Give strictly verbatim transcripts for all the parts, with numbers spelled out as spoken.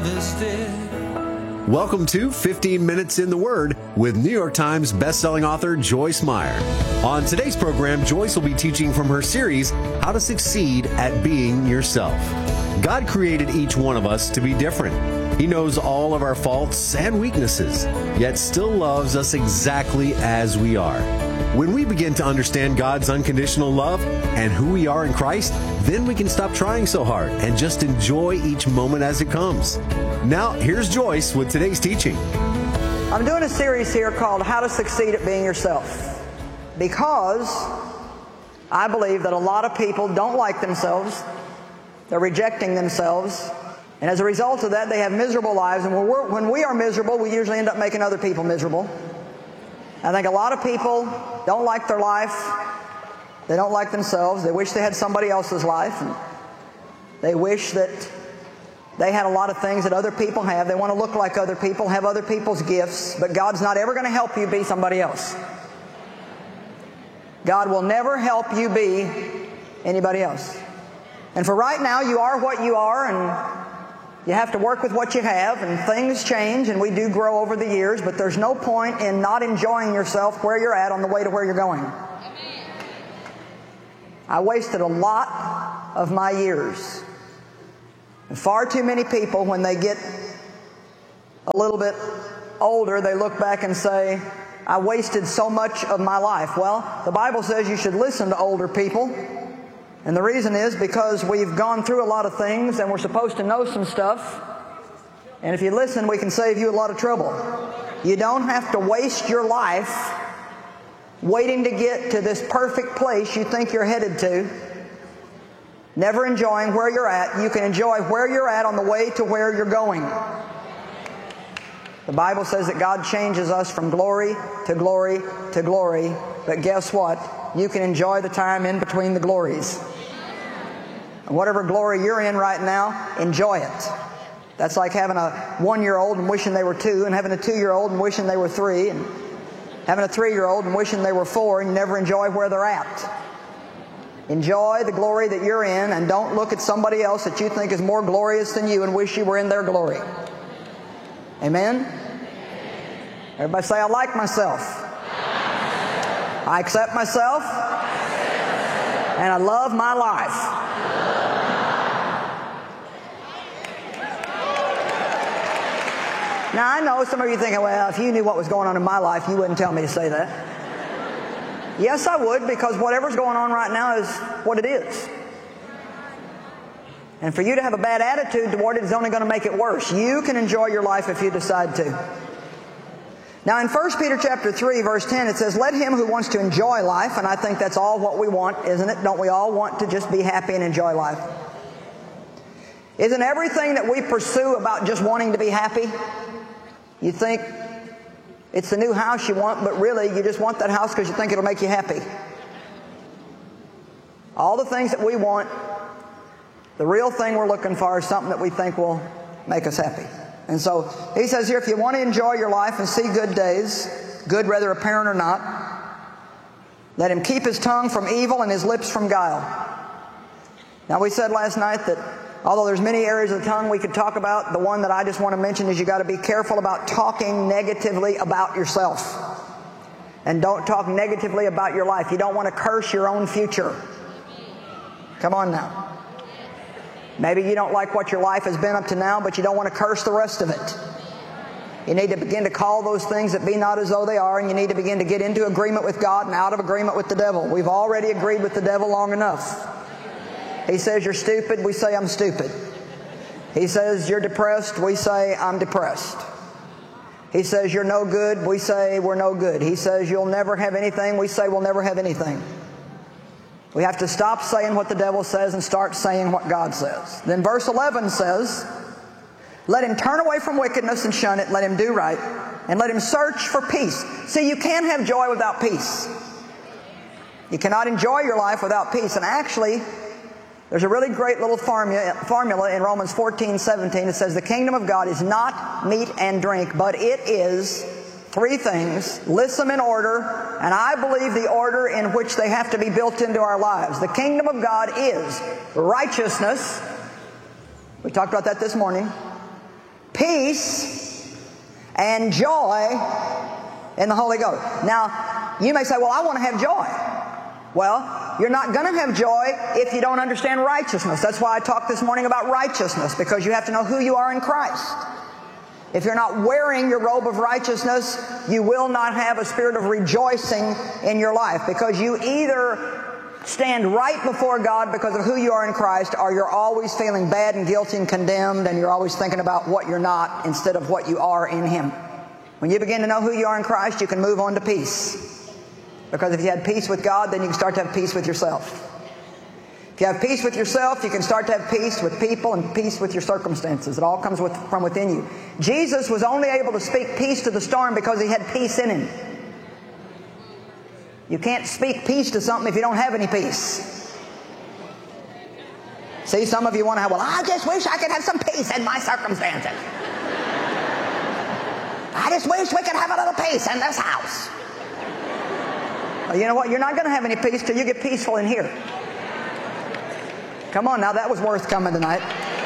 Welcome to fifteen minutes in the Word with New York Times bestselling author Joyce Meyer. On today's program, Joyce will be teaching from her series, How to Succeed at Being Yourself. God created each one of us to be different. He knows all of our faults and weaknesses, yet still loves us exactly as we are. When we begin to understand God's unconditional love and who we are in Christ, then we can stop trying so hard and just enjoy each moment as it comes. Now, here's Joyce with today's teaching. I'm doing a series here called How to Succeed at Being Yourself, because I believe that a lot of people don't like themselves. They're rejecting themselves. And as a result of that, they have miserable lives. And when, we're, when we are miserable, we usually end up making other people miserable. I think a lot of people don't like their life. They don't like themselves. They wish they had somebody else's life. And they wish that they had a lot of things that other people have. They want to look like other people, have other people's gifts. But God's not ever going to help you be somebody else. God will never help you be anybody else. And for right now, you are what you are, and you have to work with what you have, and things change, and we do grow over the years, but there's no point in not enjoying yourself where you're at on the way to where you're going. I wasted a lot of my years. And far too many people, when they get a little bit older, they look back and say, I wasted so much of my life. Well, the Bible says you should listen to older people. And the reason is because we've gone through a lot of things and we're supposed to know some stuff. And if you listen, we can save you a lot of trouble. You don't have to waste your life waiting to get to this perfect place you think you're headed to, never enjoying where you're at. You can enjoy where you're at on the way to where you're going. The Bible says that God changes us from glory to glory to glory. But guess what? You can enjoy the time in between the glories. And whatever glory you're in right now, enjoy it. That's like having a one-year-old and wishing they were two, and having a two-year-old and wishing they were three, and having a three-year-old and wishing they were four, and you never enjoy where they're at. Enjoy the glory that you're in, and don't look at somebody else that you think is more glorious than you and wish you were in their glory. Amen? Everybody say, I like myself. I accept myself. And I love my life. Now, I know some of you thinking, well, if you knew what was going on in my life, you wouldn't tell me to say that. Yes, I would, because whatever's going on right now is what it is. And for you to have a bad attitude toward it is only going to make it worse. You can enjoy your life if you decide to. Now, in First Peter chapter three, verse ten, it says, let him who wants to enjoy life, and I think that's all what we want, isn't it? Don't we all want to just be happy and enjoy life? Isn't everything that we pursue about just wanting to be happy? You think it's the new house you want, but really you just want that house because you think it'll make you happy. All the things that we want, the real thing we're looking for is something that we think will make us happy. And so he says here, if you want to enjoy your life and see good days, good whether apparent or not, let him keep his tongue from evil and his lips from guile. Now, we said last night that although there's many areas of the tongue we could talk about, the one that I just want to mention is you got to be careful about talking negatively about yourself. And don't talk negatively about your life. You don't want to curse your own future. Come on now. Maybe you don't like what your life has been up to now, but you don't want to curse the rest of it. You need to begin to call those things that be not as though they are, and you need to begin to get into agreement with God and out of agreement with the devil. We've already agreed with the devil long enough. He says you're stupid, we say I'm stupid. He says you're depressed, we say I'm depressed. He says you're no good, we say we're no good. He says you'll never have anything, we say we'll never have anything. We have to stop saying what the devil says and start saying what God says. Then verse eleven says, let him turn away from wickedness and shun it, let him do right, and let him search for peace. See, you can't have joy without peace. You cannot enjoy your life without peace. And actually, there's a really great little formula, formula in Romans fourteen seventeen. It says, the kingdom of God is not meat and drink, but it is three things. List them in order, and I believe the order in which they have to be built into our lives. The kingdom of God is righteousness. We talked about that this morning. peace, and joy in the Holy Ghost. Now, you may say, well, I want to have joy. Well, you're not going to have joy if you don't understand righteousness. That's why I talked this morning about righteousness, because you have to know who you are in Christ. If you're not wearing your robe of righteousness, you will not have a spirit of rejoicing in your life, because you either stand right before God because of who you are in Christ, or you're always feeling bad and guilty and condemned, and you're always thinking about what you're not instead of what you are in Him. When you begin to know who you are in Christ, you can move on to peace. Because if you had peace with God, then you can start to have peace with yourself. If you have peace with yourself, you can start to have peace with people and peace with your circumstances. It all comes with, from within you. Jesus was only able to speak peace to the storm because He had peace in Him. You can't speak peace to something if you don't have any peace. See, some of you want to have, well, I just wish I could have some peace in my circumstances. I just wish we could have a little peace in this house. Well, you know what? You're not going to have any peace till you get peaceful in here. Come on now, that was worth coming tonight.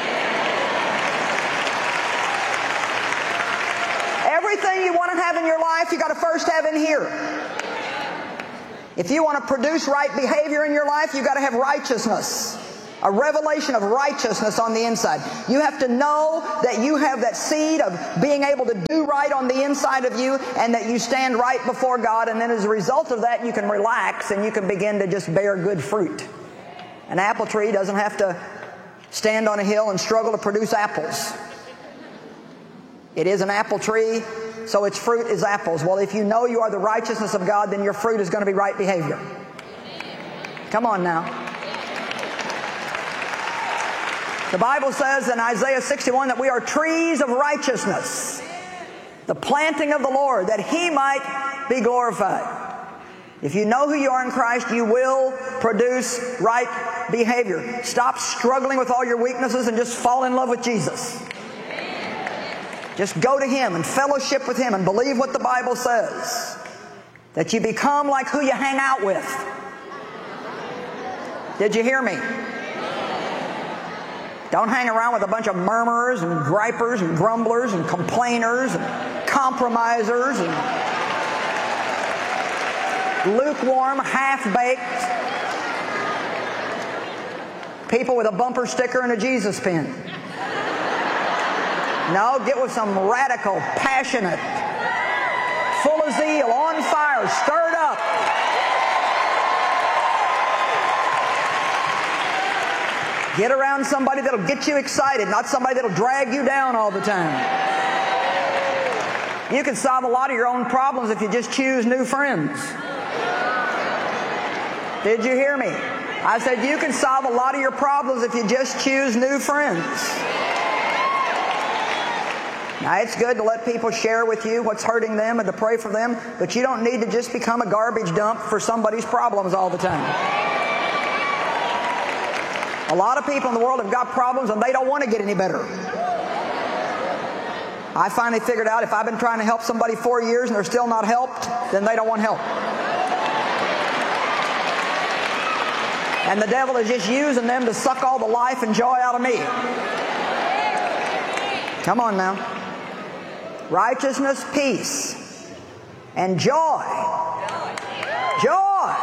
Everything you want to have in your life, you got to first have in here. If you want to produce right behavior in your life, you got to have righteousness. A revelation of righteousness on the inside. You have to know that you have that seed of being able to do right on the inside of you, and that you stand right before God, and then as a result of that you can relax and you can begin to just bear good fruit. An apple tree doesn't have to stand on a hill and struggle to produce apples. It is an apple tree, so its fruit is apples. Well, if you know you are the righteousness of God, then your fruit is going to be right behavior. Come on now. The Bible says in Isaiah sixty-one that we are trees of righteousness, the planting of the Lord, that He might be glorified. If you know who you are in Christ, you will produce right behavior. Stop struggling with all your weaknesses and just fall in love with Jesus. Just go to Him and fellowship with Him and believe what the Bible says, that you become like who you hang out with. Did you hear me? Don't hang around with a bunch of murmurers and gripers and grumblers and complainers and compromisers and lukewarm, half-baked people with a bumper sticker and a Jesus pin. No, get with some radical, passionate, full of zeal, on fire, stirred up. Get around somebody that'll get you excited, not somebody that'll drag you down all the time. You can solve a lot of your own problems if you just choose new friends. Did you hear me? I said you can solve a lot of your problems if you just choose new friends. Now, it's good to let people share with you what's hurting them and to pray for them, but you don't need to just become a garbage dump for somebody's problems all the time. A lot of people in the world have got problems and they don't want to get any better. I finally figured out if I've been trying to help somebody four years and they're still not helped, then they don't want help. And the devil is just using them to suck all the life and joy out of me. Come on now. Righteousness, peace, and joy. Joy.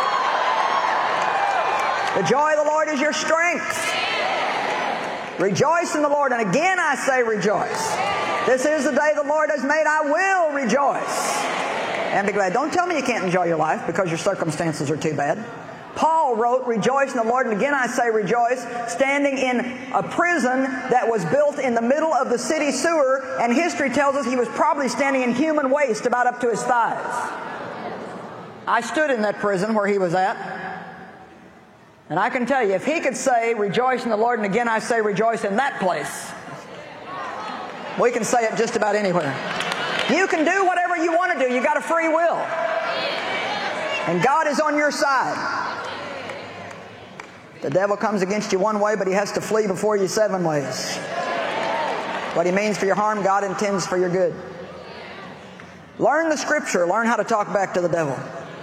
The joy of the Lord is your strength. Rejoice in the Lord. And again I say rejoice. This is the day the Lord has made. I will rejoice and be glad. Don't tell me you can't enjoy your life because your circumstances are too bad. Paul wrote, rejoice in the Lord, and again I say rejoice, standing in a prison that was built in the middle of the city sewer, and history tells us he was probably standing in human waste about up to his thighs. I stood in that prison where he was at. And I can tell you, if he could say, rejoice in the Lord, and again I say rejoice in that place, we can say it just about anywhere. You can do whatever you want to do. You got a free will. And God is on your side. The devil comes against you one way, but he has to flee before you seven ways. What he means for your harm, God intends for your good. Learn the Scripture. Learn how to talk back to the devil.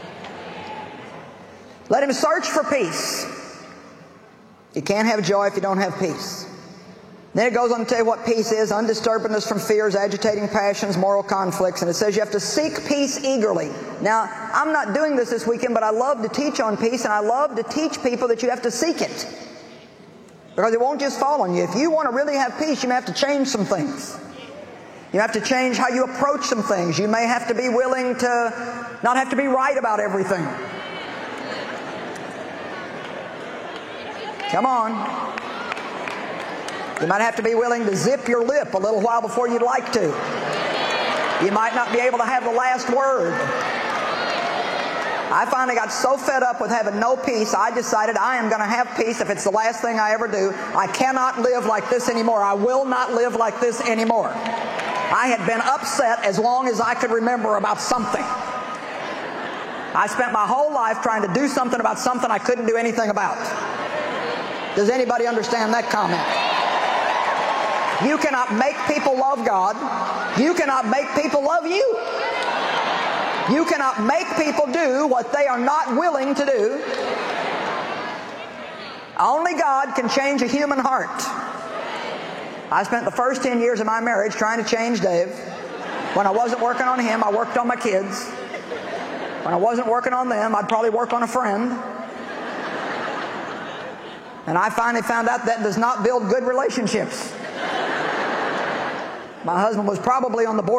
Let him search for peace. You can't have joy if you don't have peace. Then it goes on to tell you what peace is: undisturbedness from fears, agitating passions, moral conflicts. And it says you have to seek peace eagerly. Now, I'm not doing this this weekend, but I love to teach on peace, and I love to teach people that you have to seek it, because it won't just fall on you. If you want to really have peace, you may have to change some things. You have to change how you approach some things. You may have to be willing to not have to be right about everything. Come on. You might have to be willing to zip your lip a little while before you'd like to. You might not be able to have the last word. I finally got so fed up with having no peace, I decided I am going to have peace if it's the last thing I ever do. I cannot live like this anymore. I will not live like this anymore. I had been upset as long as I could remember about something. I spent my whole life trying to do something about something I couldn't do anything about. Does anybody understand that comment? You cannot make people love God. You cannot make people love you. You cannot make people do what they are not willing to do. Only God can change a human heart. I spent the first ten years of my marriage trying to change Dave. When I wasn't working on him, I worked on my kids. When I wasn't working on them, I'd probably work on a friend. And I finally found out that does not build good relationships. My husband was probably on the board